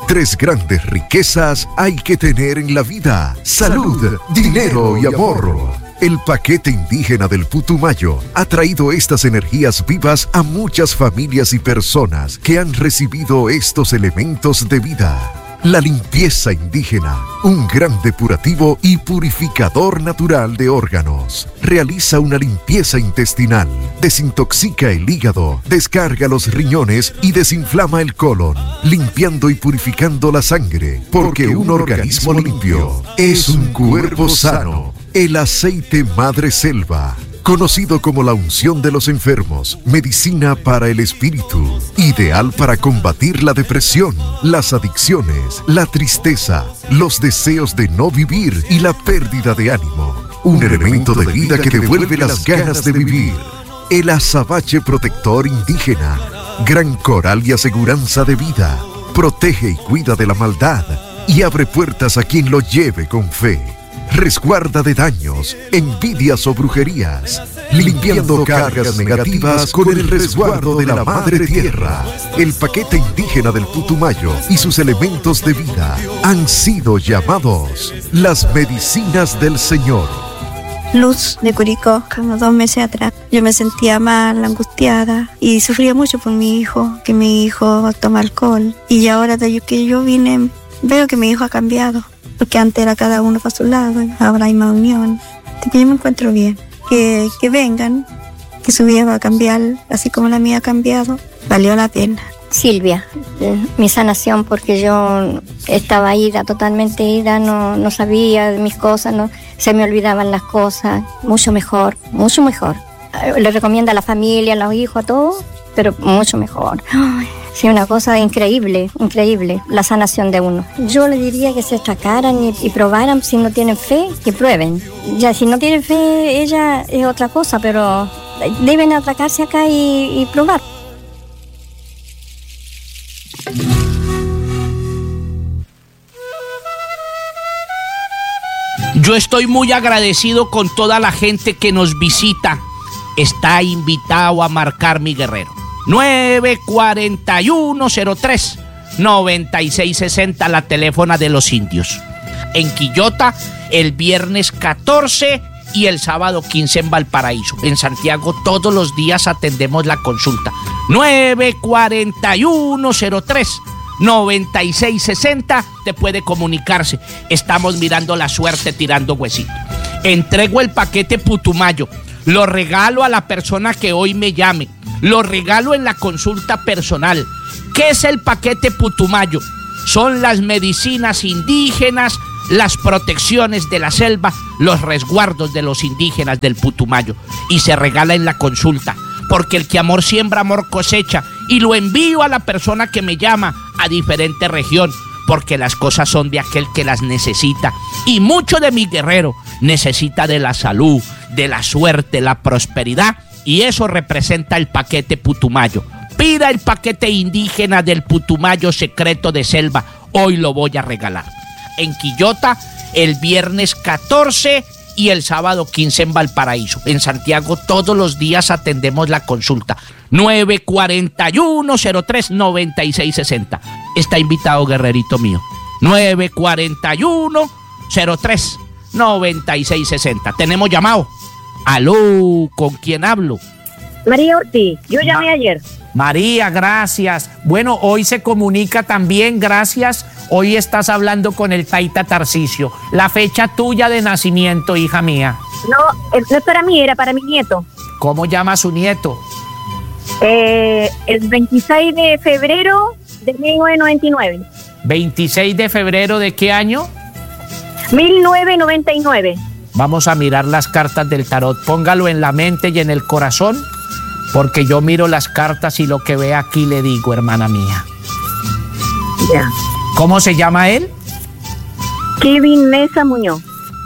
3 grandes riquezas hay que tener en la vida: salud, dinero y amor. El paquete indígena del Putumayo ha traído estas energías vivas a muchas familias y personas que han recibido estos elementos de vida. La limpieza indígena, un gran depurativo y purificador natural de órganos. Realiza una limpieza intestinal, desintoxica el hígado, descarga los riñones y desinflama el colon, limpiando y purificando la sangre, porque un organismo limpio es un cuerpo sano. El aceite Madre Selva, conocido como la unción de los enfermos, medicina para el espíritu, ideal para combatir la depresión, las adicciones, la tristeza, los deseos de no vivir y la pérdida de ánimo. Un elemento de vida que devuelve las ganas de vivir. El azabache protector indígena, gran coral y aseguranza de vida. Protege y cuida de la maldad y abre puertas a quien lo lleve con fe. Resguarda de daños, envidias o brujerías, limpiando cargas negativas con el resguardo de la Madre Tierra. El paquete indígena del Putumayo y sus elementos de vida han sido llamados las medicinas del Señor. Luz de Curicó, como 2 meses atrás. Yo me sentía mal, angustiada y sufría mucho por mi hijo, que mi hijo toma alcohol. Y ahora desde que yo vine, veo que mi hijo ha cambiado. Porque antes era cada uno para su lado, ahora hay más unión. Así que yo me encuentro bien. Que vengan, que su vida va a cambiar, así como la mía ha cambiado, valió la pena. Silvia, mi sanación, porque yo estaba ida, totalmente ida, no sabía de mis cosas, se me olvidaban las cosas. Mucho mejor, mucho mejor. Le recomiendo a la familia, a los hijos, a todos, pero mucho mejor. Ay, sí, una cosa increíble, increíble, la sanación de uno. Yo le diría que se atracaran y probaran. Si no tienen fe, que prueben. Ya, si no tienen fe, ella es otra cosa, pero deben atracarse acá y probar. Yo estoy muy agradecido con toda la gente que nos visita. Está invitado a marcar mi guerrero. 941-03-9660, la teléfona de los indios. En Quillota, el viernes 14 y el sábado 15 en Valparaíso. En Santiago, todos los días atendemos la consulta. 941-03-9660, te puede comunicarse. Estamos mirando la suerte, tirando huesito. Entrego el paquete Putumayo. Lo regalo a la persona que hoy me llame. Lo regalo en la consulta personal. ¿Qué es el paquete Putumayo? Son las medicinas indígenas, las protecciones de la selva, los resguardos de los indígenas del Putumayo. Y se regala en la consulta, porque el que amor siembra, amor cosecha. Y lo envío a la persona que me llama a diferente región, porque las cosas son de aquel que las necesita. Y mucho de mi guerrero necesita de la salud, de la suerte, la prosperidad. Y eso representa el paquete Putumayo. Pida el paquete indígena del Putumayo secreto de selva. Hoy lo voy a regalar. En Quillota, el viernes 14 y el sábado 15 en Valparaíso. En Santiago, todos los días atendemos la consulta. 941-03-9660. Está invitado, guerrerito mío. 941-03-9660. Tenemos llamado. Aló, ¿con quién hablo? María Ortiz, yo llamé ayer. María, gracias. Bueno, hoy se comunica también, gracias. Hoy estás hablando con el Taita Tarcisio. La fecha tuya de nacimiento, hija mía. No es para mí, era para mi nieto. ¿Cómo llama su nieto? El 26 de febrero de 1999. ¿26 de febrero de qué año? 1999. Vamos a mirar las cartas del tarot. Póngalo en la mente y en el corazón, porque yo miro las cartas y lo que ve aquí le digo, hermana mía. Ya. ¿Cómo se llama él? Kevin Mesa Muñoz.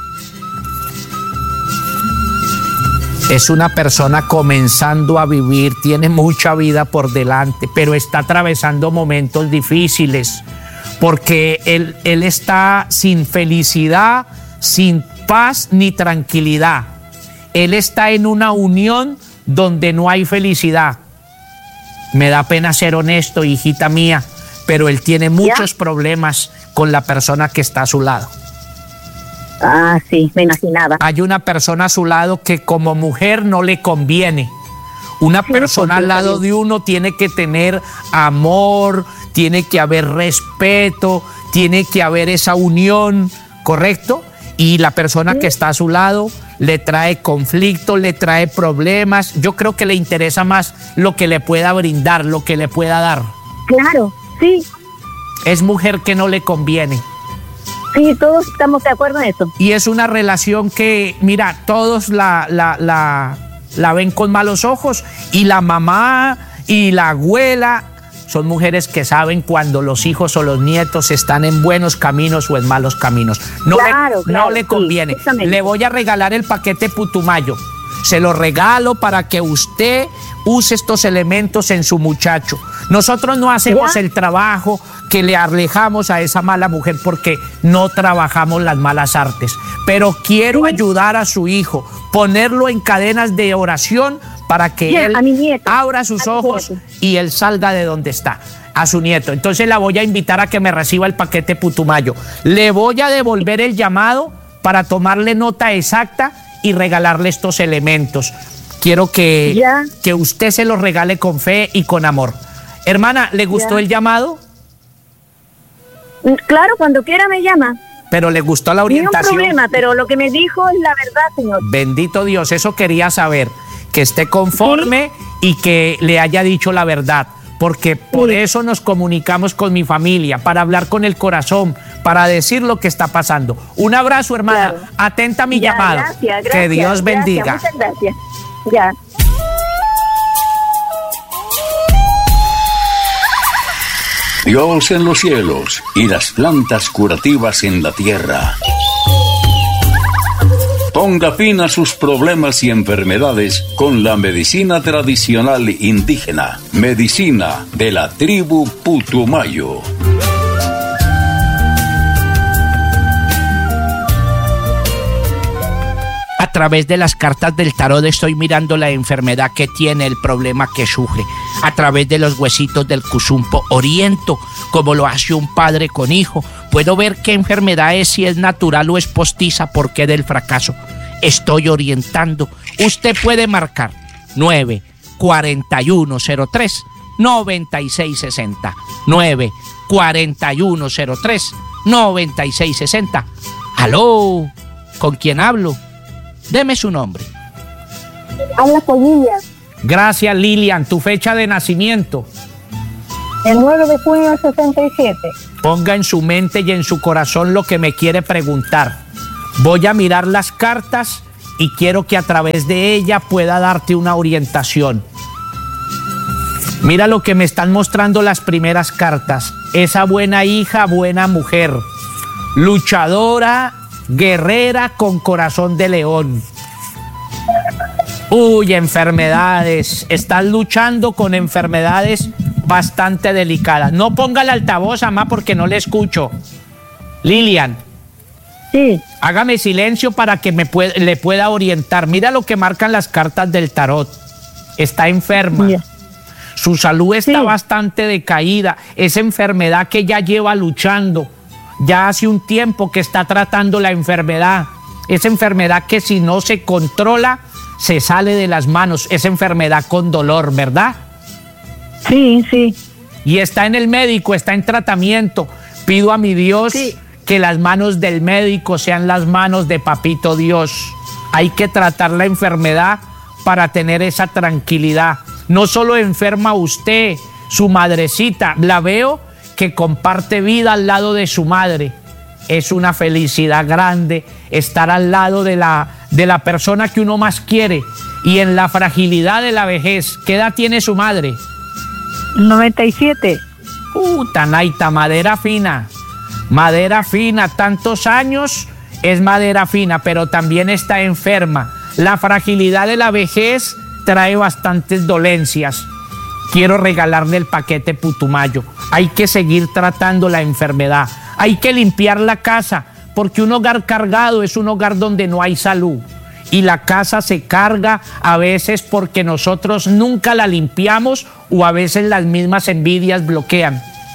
Es una persona comenzando a vivir, tiene mucha vida por delante, pero está atravesando momentos difíciles, porque él está sin felicidad, sin paz ni tranquilidad. Él está en una unión donde no hay felicidad. Me da pena ser honesto, hijita mía, pero él tiene muchos problemas con la persona que está a su lado. Ah, sí, me imaginaba. Hay una persona a su lado que como mujer no le conviene. Una persona al lado de uno tiene que tener amor, tiene que haber respeto, tiene que haber esa unión, ¿correcto? Y la persona que está a su lado le trae conflicto, le trae problemas. Yo creo que le interesa más lo que le pueda brindar, lo que le pueda dar. Claro, sí. Es mujer que no le conviene. Sí, todos estamos de acuerdo en eso. Y es una relación que, mira, todos la ven con malos ojos, y la mamá y la abuela son mujeres que saben cuando los hijos o los nietos están en buenos caminos o en malos caminos. No, no le conviene. Sí, le voy a regalar el paquete Putumayo. Se lo regalo para que usted use estos elementos en su muchacho. Nosotros no hacemos el trabajo que le alejamos a esa mala mujer porque no trabajamos las malas artes. Pero quiero ayudar a su hijo, ponerlo en cadenas de oración para que él abra sus ojos y él salga de donde está, a su nieto. Entonces la voy a invitar a que me reciba el paquete Putumayo. Le voy a devolver el llamado para tomarle nota exacta y regalarle estos elementos. Quiero que usted se los regale con fe y con amor. Hermana, ¿le gustó el llamado? Claro, cuando quiera me llama. Pero le gustó la orientación. No hay problema, pero lo que me dijo es la verdad, señor. Bendito Dios, eso quería saber, que esté conforme y que le haya dicho la verdad, porque por eso nos comunicamos con mi familia, para hablar con el corazón, para decir lo que está pasando. Un abrazo, hermana. Atenta a mi llamado. Gracias, que Dios bendiga. Muchas gracias. Ya. Dios en los cielos y las plantas curativas en la tierra. Ponga fin a sus problemas y enfermedades con la medicina tradicional indígena, medicina de la tribu Putumayo. A través de las cartas del tarot estoy mirando la enfermedad que tiene, el problema que sufre. A través de los huesitos del cusumpo oriento, como lo hace un padre con hijo. Puedo ver qué enfermedad es, si es natural o es postiza, por qué del fracaso. Estoy orientando. Usted puede marcar 94103-9660. 94103-9660. ¿Aló? ¿Con quién hablo? Deme su nombre. Habla con Lilian. Gracias, Lilian. ¿Tu fecha de nacimiento? El 9 de junio del 67. Ponga en su mente y en su corazón lo que me quiere preguntar. Voy a mirar las cartas y quiero que a través de ella pueda darte una orientación. Mira lo que me están mostrando las primeras cartas. Esa buena hija, buena mujer, luchadora, guerrera con corazón de león. Uy, enfermedades. Estás luchando con enfermedades bastante delicadas. No ponga el altavoz, mamá, porque no le escucho. Lilian. Sí. Hágame silencio para que le pueda orientar. Mira lo que marcan las cartas del tarot. Está enferma. Yeah. Su salud está bastante decaída. Esa enfermedad que ya lleva luchando. Ya hace un tiempo que está tratando la enfermedad. Esa enfermedad que si no se controla, se sale de las manos. Esa enfermedad con dolor, ¿verdad? Sí, sí. Y está en el médico, está en tratamiento. Pido a mi Dios que las manos del médico sean las manos de Papito Dios. Hay que tratar la enfermedad para tener esa tranquilidad. No solo enferma usted, su madrecita. La veo que comparte vida al lado de su madre. Es una felicidad grande estar al lado de la persona que uno más quiere. Y en la fragilidad de la vejez, ¿qué edad tiene su madre? 97. Tanaita, madera fina. Madera fina, tantos años, es madera fina, pero también está enferma. La fragilidad de la vejez trae bastantes dolencias. Quiero regalarle el paquete Putumayo. Hay que seguir tratando la enfermedad. Hay que limpiar la casa, porque un hogar cargado es un hogar donde no hay salud. Y la casa se carga a veces porque nosotros nunca la limpiamos o a veces las mismas envidias bloquean.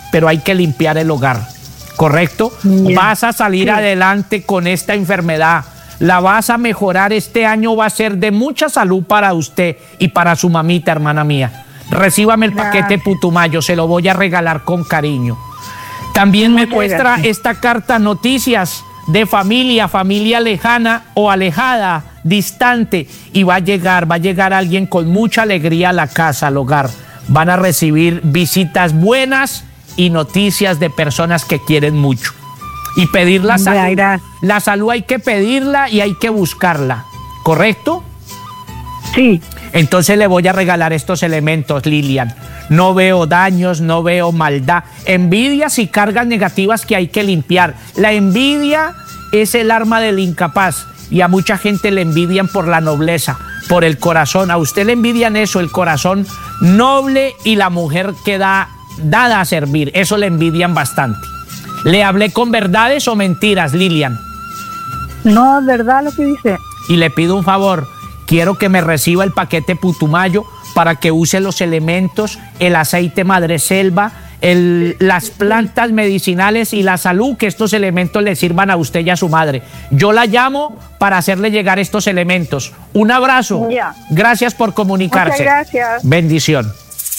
pero hay que limpiar el hogar, ¿correcto? Vas a salir adelante con esta enfermedad, la vas a mejorar. Este año va a ser de mucha salud para usted y para su mamita, hermana mía. Recíbame el paquete Putumayo, se lo voy a regalar con cariño. También me muestra esta carta noticias de familia lejana o alejada, distante, y va a llegar alguien con mucha alegría a la casa, al hogar. Van a recibir visitas buenas y noticias de personas que quieren mucho. Y pedir la salud. La salud hay que pedirla y hay que buscarla, ¿correcto? Sí. Entonces le voy a regalar estos elementos, Lilian. No veo daños, no veo maldad. Envidias y cargas negativas que hay que limpiar. La envidia es el arma del incapaz y a mucha gente le envidian por la nobleza, por el corazón. A usted le envidian eso, el corazón noble y la mujer que da dada a servir. Eso le envidian bastante. ¿Le hablé con verdades o mentiras, Lilian? No, es verdad lo que dice. Y le pido un favor. Quiero que me reciba el paquete Putumayo para que use los elementos, el aceite madreselva, las plantas medicinales y la salud, que estos elementos le sirvan a usted y a su madre. Yo la llamo para hacerle llegar estos elementos. Un abrazo. Ya. Gracias por comunicarse. Muchas gracias. Bendición.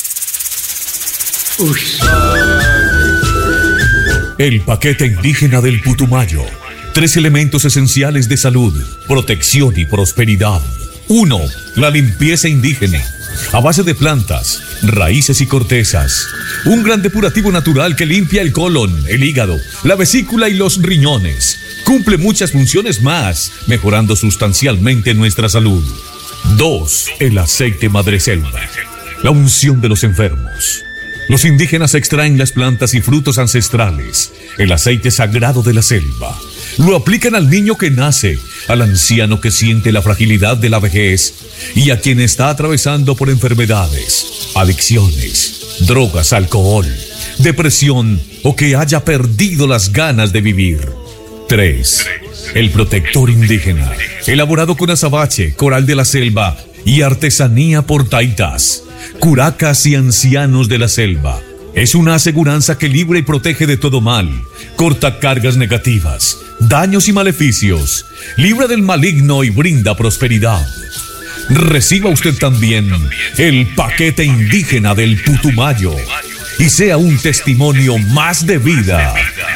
El paquete indígena del Putumayo. 3 elementos esenciales de salud, protección y prosperidad. 1. La limpieza indígena, a base de plantas, raíces y cortezas. Un gran depurativo natural que limpia el colon, el hígado, la vesícula y los riñones. Cumple muchas funciones más, mejorando sustancialmente nuestra salud. 2. El aceite madreselva, la unción de los enfermos. Los indígenas extraen las plantas y frutos ancestrales, el aceite sagrado de la selva. Lo aplican al niño que nace, al anciano que siente la fragilidad de la vejez y a quien está atravesando por enfermedades, adicciones, drogas, alcohol, depresión o que haya perdido las ganas de vivir. 3. El protector indígena, elaborado con azabache, coral de la selva y artesanía por taitas, curacas y ancianos de la selva. Es una aseguranza que libra y protege de todo mal, corta cargas negativas, daños y maleficios, libra del maligno y brinda prosperidad. Reciba usted también el paquete indígena del Putumayo y sea un testimonio más de vida.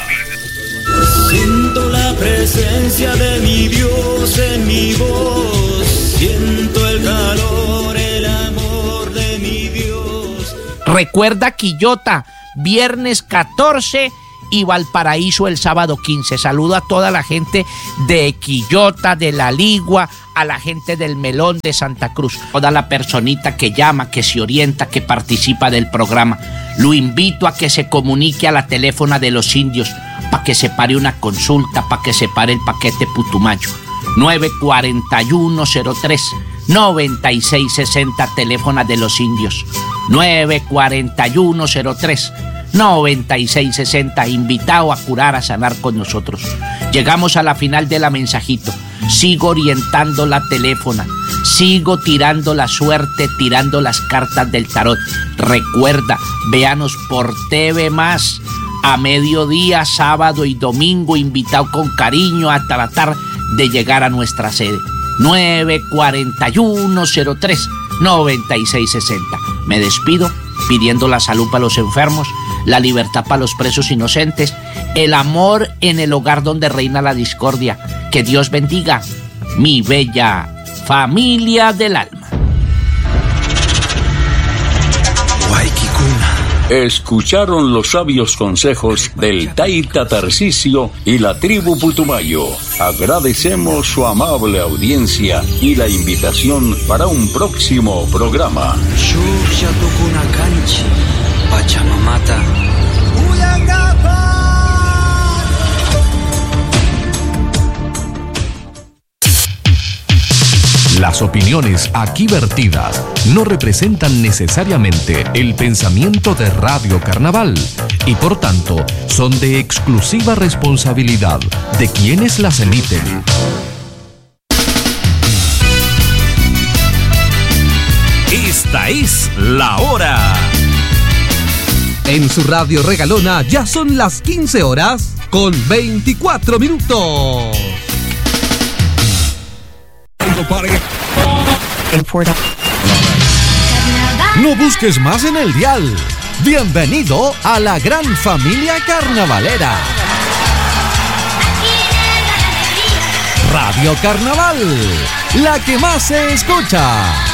Siento la presencia de mi Dios en mi voz, siento el calor, el amor de mi Dios. Recuerda Quillota, viernes 14 y Valparaíso el sábado 15. Saludo a toda la gente de Quillota, de La Ligua, a la gente del Melón de Santa Cruz, toda la personita que llama, que se orienta, que participa del programa. Lo invito a que se comunique a la teléfona de los indios para que se pare una consulta, para que se pare el paquete Putumayo. 94103-9660, teléfono de los indios. 94103-9660, invitado a curar, a sanar con nosotros. Llegamos a la final de la mensajito. Sigo orientando la teléfona, sigo tirando la suerte, tirando las cartas del tarot. Recuerda, véanos por TV Más a mediodía, sábado y domingo, invitado con cariño a tratar de llegar a nuestra sede. 94103-9660. Me despido pidiendo la salud para los enfermos, la libertad para los presos inocentes, el amor en el hogar donde reina la discordia. Que Dios bendiga mi bella familia del alma. Escucharon los sabios consejos del Taita Tarcisio y la tribu Putumayo. Agradecemos su amable audiencia y la invitación para un próximo programa. Las opiniones aquí vertidas no representan necesariamente el pensamiento de Radio Carnaval y por tanto son de exclusiva responsabilidad de quienes las emiten. Esta es la hora. En su radio regalona ya son las 15 horas con 24 minutos. No busques más en el dial. Bienvenido a la gran familia carnavalera. Radio Carnaval, la que más se escucha.